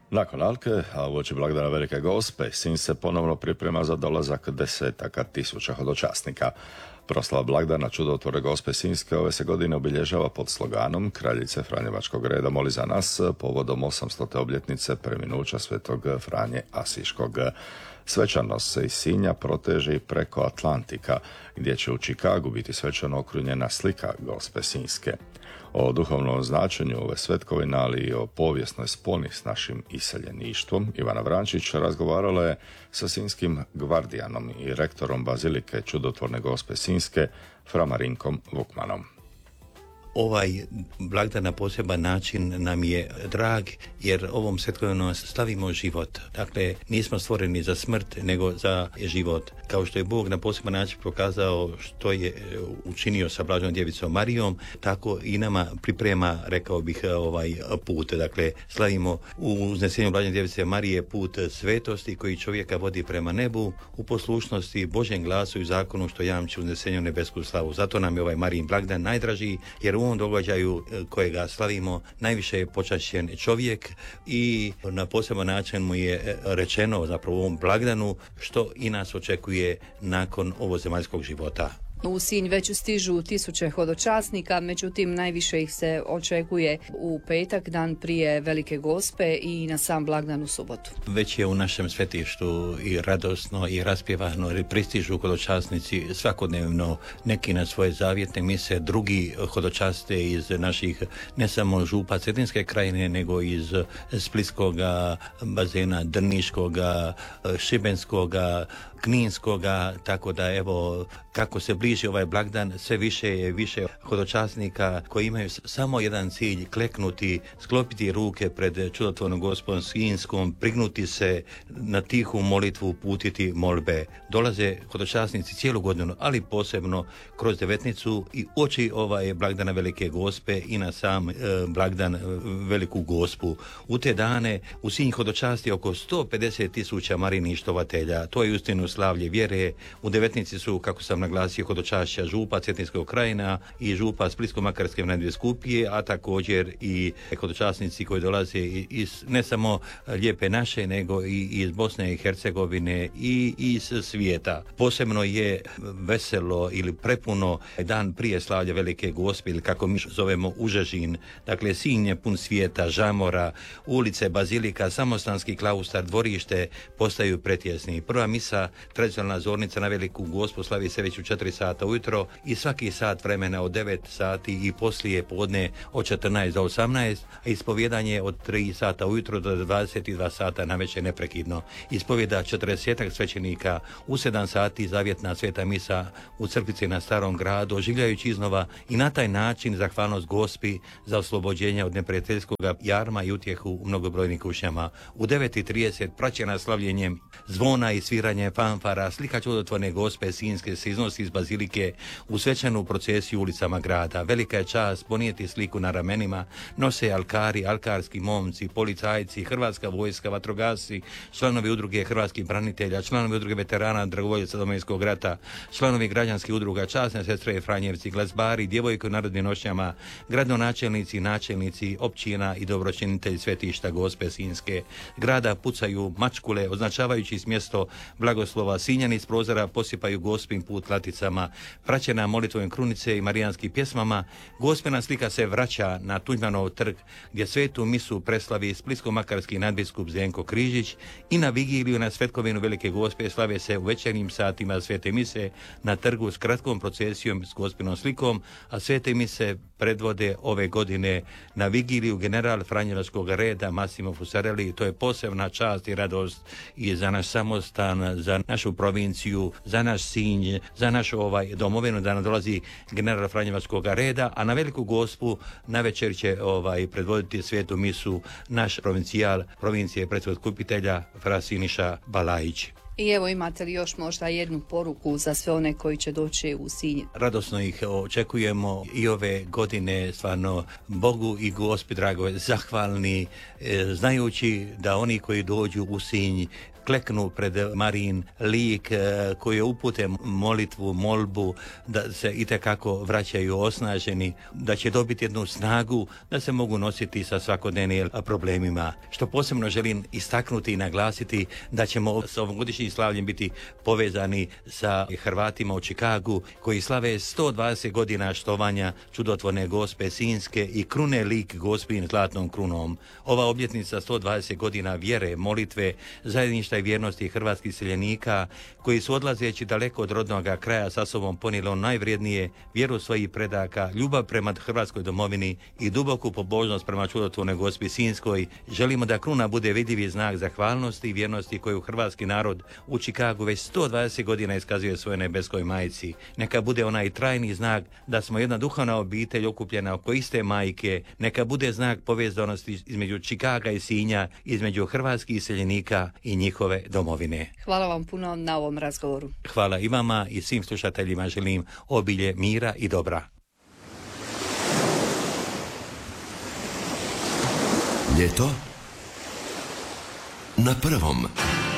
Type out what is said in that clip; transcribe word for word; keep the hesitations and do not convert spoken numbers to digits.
Nakon Alke, a uoči blagdana Velike Gospe, Sinj se ponovno priprema za dolazak desetaka tisuća hodočasnika. Proslava blagdana Čudotvore Gospe Sinjske ove se godine obilježava pod sloganom Kraljice Franjevačkog reda moli za nas povodom osamstote obljetnice preminuća svetog Franje Asiškog. Svečanost se iz Sinja proteže i preko Atlantika, gdje će u Čikagu biti svečano okrunjena slika Gospe Sinjske. O duhovnom značenju ove svetkovine, ali i o povijesnoj sponi s našim iseljeništvom, Ivana Vrančić razgovarala je sa sinjskim gvardijanom i rektorom Bazilike Čudotvorne Gospe Sinjske, fra Marinkom Vukmanom. Ovaj blagdan na poseban način nam je drag, jer ovom svetkovinom slavimo život. Dakle, nismo stvoreni za smrt, nego za život. Kao što je Bog na poseban način pokazao što je učinio sa Blaženom djevicom Marijom, tako i nama priprema, rekao bih, ovaj put. Dakle, slavimo u uznesenju Blažene djevice Marije put svetosti koji čovjeka vodi prema nebu, u poslušnosti Božjem glasu i zakonu što jamči uznesenju nebesku slavu. Zato nam je ovaj Marijin blagdan najdraži, jer u ovom događaju kojega slavimo najviše je počašćen čovjek i na poseban način mu je rečeno zapravo u ovom blagdanu što i nas očekuje nakon ovozemaljskog života. U Sinj već stižu tisuće hodočasnika, međutim najviše ih se očekuje u petak, dan prije Velike Gospe, i na sam blagdan u subotu. Već je u našem svetištu i radosno i raspjevano, jer pristižu hodočasnici svakodnevno, neki na svoje zavjetne mise, drugi hodočaste iz naših ne samo župa Cetinske krajine, nego iz Splitskoga bazena, Drniškoga, Šibenskoga, Kninskoga, tako da evo kako se bliži ovaj blagdan, sve više je više hodočasnika koji imaju samo jedan cilj: kleknuti, sklopiti ruke pred Čudotvornom Gospom Sinjskom, prignuti se, na tihu molitvu uputiti molbe. Dolaze hodočasnici cijelu godinu, ali posebno kroz devetnicu i uoči ovaj blagdana Velike Gospe i na sam e, blagdan Veliku Gospu. U te dane u Sinj hodočasti oko sto pedeset tisuća marijnih štovatelja. To je uistinu slavlje vjere. U devetnici su, kako sam naglasio, hodočašća župa Cetinskog krajina i župa Splitsko-makarske nadbiskupije, a također i hodočasnici koji dolaze iz ne samo lijepe naše, nego i iz Bosne i Hercegovine i iz svijeta. Posebno je veselo ili prepuno dan prije slavlja Velike Gospe, ili kako mi zovemo Užežin. Dakle, Sinj je pun svijeta, žamora, ulice, bazilika, samostanski klaustar, dvorište postaju pretjesni. Prva misa, tradicionalna zornica na Veliku Gospu, slavi se već u četiri sata ujutro i svaki sat vremena od devet sati i poslije podne od četrnaest do osamnaest, a ispovjedanje od tri sata ujutro do dvadeset dva sata navečer neprekidno. Ispovjeda četrdesetak svećenika, u sedam sati zavjetna sveta misa u crkvici na Starom gradu, oživljajući iznova i na taj način zahvalnost Gospi za oslobođenje od neprijateljskog jarma i utjehu u mnogobrojnim kušnjama. U devet i trideset praćena slavljenjem zvona i sviranje fanfara, slika Čudotvorne Gospe Sinjske se iznosi iz bazilike u svečanu procesiju ulicama grada. Velika je čast ponijeti sliku na ramenima, nose alkari, alkarski momci, policajci, hrvatska vojska, vatrogasci, članovi udruge hrvatskih branitelja, članovi udruge veterana dragovoljaca Domovinskog rata, članovi građanskih udruga, časne sestre Franjevci, glazbari, djevojke u narodnim nošnjama, gradonačelnici, načelnici općina i dobročinitelji svetišta Gospe Sinjske. Grada pucaju mačkule, označavajući mjesto blagoslova. Sinjani iz prozora posipaju Gospin put laticama, praćena molitvom krunice i marijanskih pjesmama. Gospina slika se vraća na Tuđmanov trg, gdje svetu misu preslavi splitsko-makarski nadbiskup Zdenko Križić, i na vigiliju na svetkovinu Velike Gospe slave se u večernjim satima svete mise na trgu s kratkom procesijom s Gospinom slikom, a svete mise predvode ove godine na vigiliju general Franjevačkog reda Massimo Fusarelli. To je posebna čast i radost i za naš samostan, za našu provinciju, za naš Sinj, za našu ovaj domovinu, da nam dolazi general Franjevačkog reda, a na Veliku Gospu navečer će ovaj predvoditi svetu misu naš provincijal provincije predsjedkupitelja fra Siniša Balajić. I evo, imate li još možda jednu poruku za sve one koji će doći u Sinj? Radosno ih očekujemo i ove godine, stvarno Bogu i Gospi drago, zahvalni, e, znajući da oni koji dođu u Sinj kleknu pred Marijin lik, koji upute molitvu, molbu, da se itekako vraćaju osnaženi, da će dobiti jednu snagu da se mogu nositi sa svakodnevnim problemima. Što posebno želim istaknuti i naglasiti da ćemo s ovogodišnjim slavljem biti povezani sa Hrvatima u Čikagu koji slave sto dvadeset godina štovanja čudotvorne Gospe Sinjske i krune lik Gospin zlatnom krunom. Ova obljetnica sto dvadeset godina vjere, molitve, zajedništva i vjernosti hrvatskih seljenika koji su odlazeći daleko od rodnoga kraja sa sobom ponijeli najvrijednije, vjeru svojih predaka, ljubav prema hrvatskoj domovini i duboku pobožnost prema čudotvornoj Gospi Sinjskoj. Želimo da kruna bude vidljivi znak zahvalnosti i vjernosti koju hrvatski narod u Čikagu već sto dvadeset godina iskazuje svojoj nebeskoj majci. Neka bude onaj trajni znak da smo jedna duhovna obitelj okupljena oko iste majke. Neka bude znak povezanosti između Čikaga i Sinja, između hrvatskih seljenika i njihove domovine. Hvala vam puno na ovom razgovoru. Hvala i vama i svim slušateljima želim obilje mira i dobra. Ljeto na prvom.